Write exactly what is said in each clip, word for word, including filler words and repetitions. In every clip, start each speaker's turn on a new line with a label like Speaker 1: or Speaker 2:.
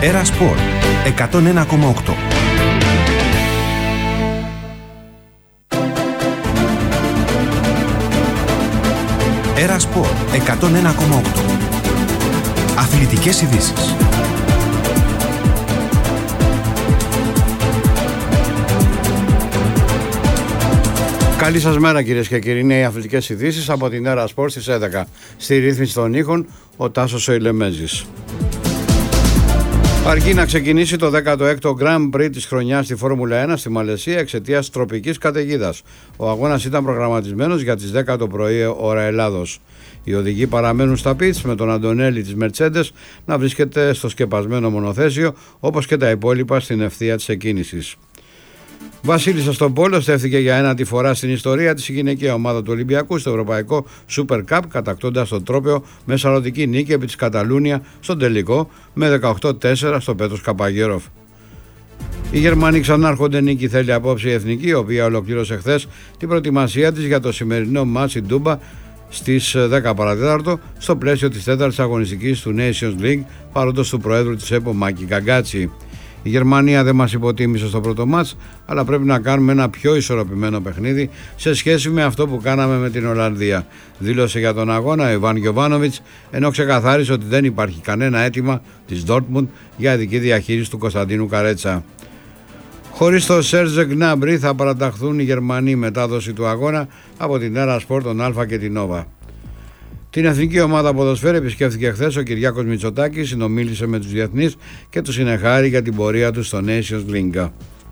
Speaker 1: Έρα Σπορ εκατόν ένα κόμμα οκτώ. Έρα Σπορ εκατόν ένα κόμμα οκτώ. Αθλητικές ειδήσεις.
Speaker 2: Καλή σας μέρα κυρίες και κύριοι, είναι οι αθλητικές ειδήσεις από την Έρα Σπορ στις έντεκα. Στη ρύθμιση των ήχων ο Τάσος ο Ηλεμέζης. Αρκεί να ξεκινήσει το δέκατο έκτο Grand Prix της χρονιάς στη Φόρμουλα ένα στη Μαλαισία εξαιτίας τροπικής καταιγίδας. Ο αγώνας ήταν προγραμματισμένος για τις δέκα το πρωί ώρα Ελλάδος. Οι οδηγοί παραμένουν στα πιτς με τον Αντωνέλη της Mercedes να βρίσκεται στο σκεπασμένο μονοθέσιο, όπως και τα υπόλοιπα στην ευθεία της εκκίνησης. Βασίλισσα στον πόλο στέφθηκε για ένατη φορά στην ιστορία της η γυναικεία ομάδα του Ολυμπιακού στο Ευρωπαϊκό Super Cup, κατακτώντας το τρόπαιο με σαρωτική νίκη επί της Καταλούνια στον τελικό με δεκαοκτώ τέσσερα στο Πέτρος Καπαγέροφ. Οι Γερμανοί ξανάρχονται νίκη θέλει απόψε η Εθνική, η οποία ολοκλήρωσε χθες την προετοιμασία της για το σημερινό μάτς στην Τούμπα στις δέκα παρά τέταρτο στο πλαίσιο της τέταρτης αγωνιστικής του Nations League, παρόντος του Προέδρου της ΕΠΟ Μάκη Καγκάτσι. Η Γερμανία δεν μας υποτίμησε στο πρώτο μάτς, αλλά πρέπει να κάνουμε ένα πιο ισορροπημένο παιχνίδι σε σχέση με αυτό που κάναμε με την Ολλανδία, δήλωσε για τον αγώνα ο Ιβάν Γιοβάνοβιτς, ενώ ξεκαθάρισε ότι δεν υπάρχει κανένα αίτημα της Dortmund για ειδική διαχείριση του Κωνσταντίνου Καρέτσα. Χωρίς το Σέρζε Γκνάμπρι θα παραταχθούν οι Γερμανοί, μετάδοση του αγώνα από την Έρα Σπορ, τον Α και την Νόβα. Την εθνική ομάδα ποδοσφαίρου επισκέφθηκε χθες ο Κυριάκος Μητσοτάκης, συνομίλησε με τους διεθνείς και τους συνεχάρη για την πορεία τους στο Nations League.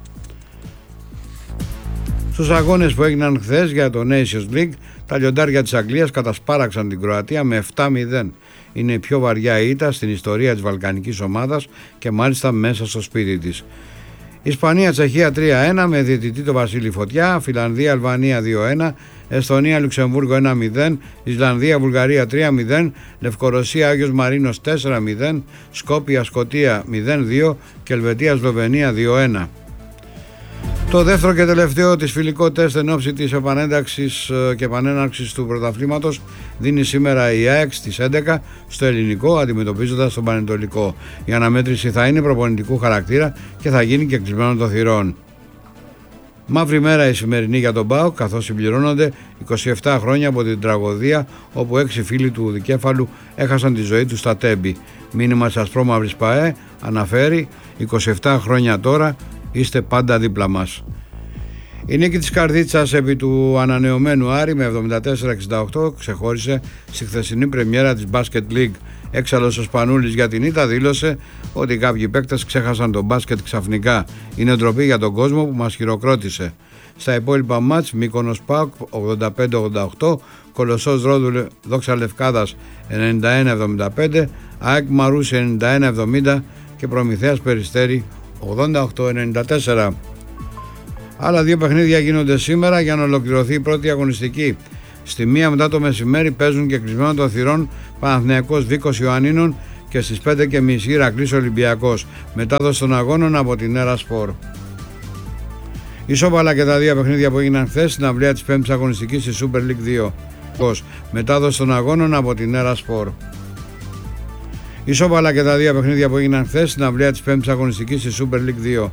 Speaker 2: Στους αγώνες που έγιναν χθες για το Nations League, τα λιοντάρια της Αγγλίας κατασπάραξαν την Κροατία με επτά μηδέν. Είναι η πιο βαριά ήττα στην ιστορία της βαλκανικής ομάδας και μάλιστα μέσα στο σπίτι της. Ισπανία-Τσεχία τρία ένα με διαιτητή το Βασίλη Φωτιά, Φιλανδία-Αλβανία δύο ένα, Εστονία-Λουξεμβούργο ένα μηδέν, Ισλανδία-Βουλγαρία τρία μηδέν, Λευκορωσία-Άγιος Μαρίνος τέσσερα μηδέν, Σκόπια-Σκωτία μηδέν δύο και Ελβετία-Σλοβενία δύο ένα. Το δεύτερο και τελευταίο της φιλικό τεστ εν ώψη της επανένταξης και επανέναρξης του πρωταθλήματος δίνει σήμερα η ΑΕΚ στις έντεκα στο Ελληνικό, αντιμετωπίζοντας τον Πανετολικό. Η αναμέτρηση θα είναι προπονητικού χαρακτήρα και θα γίνει και κλεισμένο των θυρών. Μαύρη μέρα η σημερινή για τον ΠΑΟΚ, καθώς συμπληρώνονται είκοσι επτά χρόνια από την τραγωδία όπου έξι φίλοι του δικέφαλου έχασαν τη ζωή τους στα Τέμπη. Μήνυμα της Ασπρόμαυρης ΠΑΕ αναφέρει είκοσι επτά χρόνια τώρα είστε πάντα δίπλα μας. Η νίκη της Καρδίτσας επί του ανανεωμένου Άρη με εβδομήντα τέσσερα εξήντα οκτώ ξεχώρισε στη χθεσινή πρεμιέρα της Basket League. Έξαλλος ο Σπανούλης για την ήττα δήλωσε ότι κάποιοι παίκτες ξέχασαν τον μπάσκετ ξαφνικά. Είναι ντροπή για τον κόσμο που μας χειροκρότησε. Στα υπόλοιπα μάτς, Μύκονος ΠΑΟΚ ογδόντα πέντε ογδόντα οκτώ, Κολοσσός Ρόδου Δόξα Λευκάδας ενενήντα ένα εβδομήντα πέντε, ΑΕΚ Μαρούσι ενενήντα ένα εβδομήντα και Προμηθέας Περιστέρι ογδόντα οκτώ ενενήντα τέσσερα. Άλλα δύο παιχνίδια γίνονται σήμερα για να ολοκληρωθεί η πρώτη αγωνιστική. Στη μία μετά το μεσημέρι παίζουν και κλεισμένο των θυρών Παναθηναϊκός Βίκος Ιωαννίνων και στις πέντε και μισή Ηρακλής Ολυμπιακός. Μετάδοση των αγώνων από την Έρα Σπορ. Ισόπαλα και τα δύο παιχνίδια που έγιναν χθες στην αυλαία της πέμπτης αγωνιστικής στη Super League δύο. Μετάδοση των αγώνων από την Έρα Σπορ. Ισόπαλα και τα δύο παιχνίδια που έγιναν χθες στην αυλαία της πέμπτης αγωνιστικής στη Super League δύο.